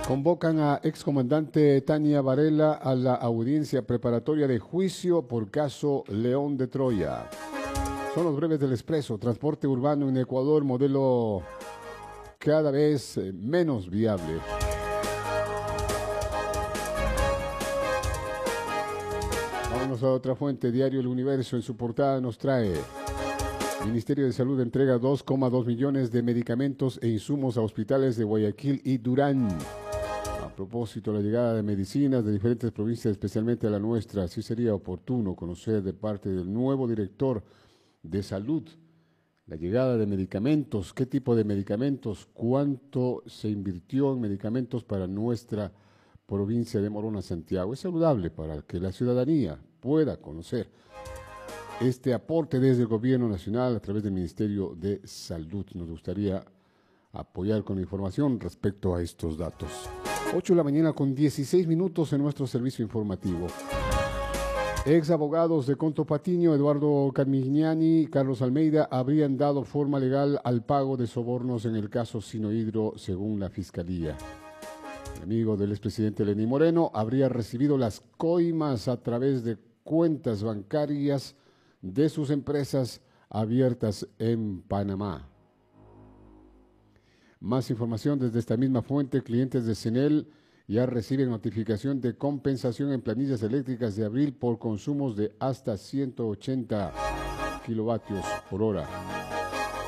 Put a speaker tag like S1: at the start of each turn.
S1: Convocan a excomandante Tania Varela a la audiencia preparatoria de juicio por caso León de Troya. Son los breves del Expreso. Transporte urbano en Ecuador, modelo cada vez menos viable. Vámonos a otra fuente. Diario El Universo en su portada nos trae: Ministerio de Salud entrega 2,2 millones de medicamentos e insumos a hospitales de Guayaquil y Durán. A propósito de la llegada de medicinas de diferentes provincias, especialmente a la nuestra, sí sería oportuno conocer de parte del nuevo director de salud la llegada de medicamentos, qué tipo de medicamentos, cuánto se invirtió en medicamentos para nuestra provincia de Morona, Santiago. Es saludable para que la ciudadanía pueda conocer este aporte desde el gobierno nacional a través del Ministerio de Salud. Nos gustaría apoyar con información respecto a estos datos. 8 de la mañana con 16 minutos en nuestro servicio informativo. Ex abogados de Conto Patiño, Eduardo Carmignani y Carlos Almeida, habrían dado forma legal al pago de sobornos en el caso Sinohidro, según la Fiscalía. El amigo del expresidente Lenín Moreno habría recibido las coimas a través de cuentas bancarias de sus empresas abiertas en Panamá. Más información desde esta misma fuente. Clientes de CENEL ya reciben notificación de compensación en planillas eléctricas de abril por consumos de hasta 180 kilovatios por hora.